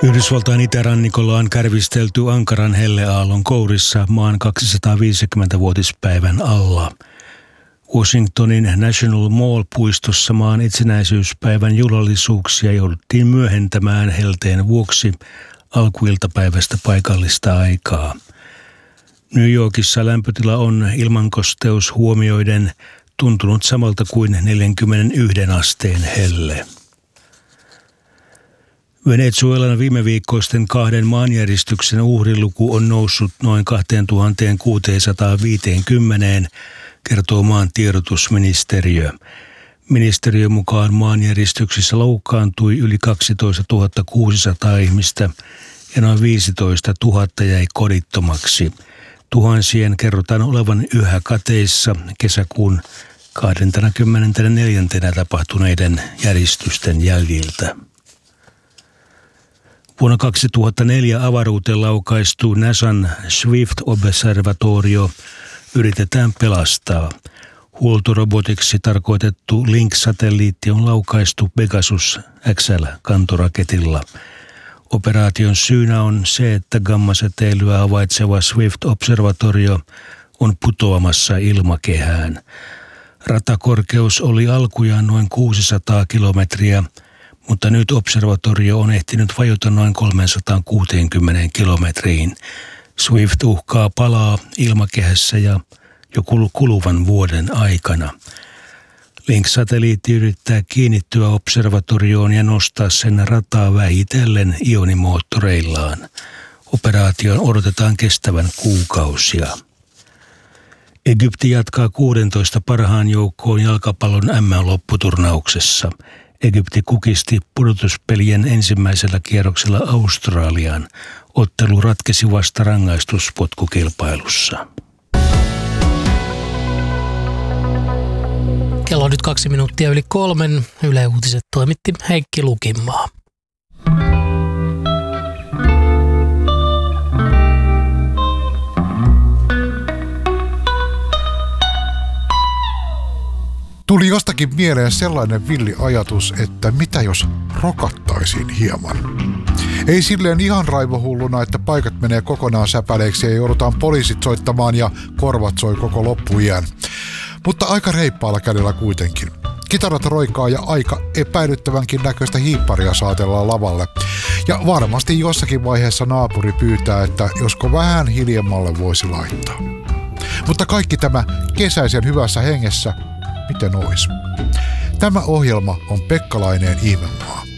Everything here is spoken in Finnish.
Yhdysvaltain itärannikolla on kärvistelty ankaran helleaallon kourissa maan 250-vuotispäivän alla. Washingtonin National Mall-puistossa maan itsenäisyyspäivän juhlallisuuksia jouduttiin myöhentämään helteen vuoksi alkuiltapäivästä paikallista aikaa. New Yorkissa lämpötila on ilmankosteus huomioiden tuntunut samalta kuin 41 asteen helle. Venezuelan viimeviikkoisten 2 maanjäristyksen uhriluku on noussut noin 2650, kertoo maan tiedotusministeriö. Ministeriön mukaan maanjäristyksissä loukkaantui yli 12 600 ihmistä ja noin 15 000 jäi kodittomaksi. Tuhansien kerrotaan olevan yhä kateissa kesäkuun 24. tapahtuneiden järistysten jäljiltä. Vuonna 2004 avaruuteen laukaistu NASAn Swift-observatorio yritetään pelastaa. Huoltorobotiksi tarkoitettu Link-satelliitti on laukaistu Pegasus XL-kantoraketilla. Operaation syynä on se, että gammasäteilyä havaitseva Swift-observatorio on putoamassa ilmakehään. Ratakorkeus oli alkujaan noin 600 kilometriä, mutta nyt observatorio on ehtinyt vajota noin 360 kilometriin. Swift uhkaa palaa ilmakehässä ja jo kuluvan vuoden aikana. Link-satelliitti yrittää kiinnittyä observatorioon ja nostaa sen rataa vähitellen ionimoottoreillaan. Operaation odotetaan kestävän kuukausia. Egypti jatkaa 16 parhaan joukkoon jalkapallon MM-lopputurnauksessa. Egypti kukisti pudotuspelien ensimmäisellä kierroksella Australiaan. Ottelu ratkesi vasta rangaistuspotkukilpailussa. Kello on nyt 2 minuuttia yli 3. Yle Uutiset toimitti Heikki Lukinmaa. Tuli jostakin mieleen sellainen villi ajatus, että mitä jos rokattaisiin hieman. Ei silleen ihan raivohulluna, että paikat menee kokonaan säpäleiksi ja joudutaan poliisit soittamaan ja korvat soi koko loppuiän. Mutta aika reippaalla kädellä kuitenkin. Kitarat roikaa ja aika epäilyttävänkin näköistä hiipparia saatellaan lavalle. Ja varmasti jossakin vaiheessa naapuri pyytää, että josko vähän hiljemmalle voisi laittaa. Mutta kaikki tämä kesäisen hyvässä hengessä, miten ois? Tämä ohjelma on Pekka Laineen Ihmemaa.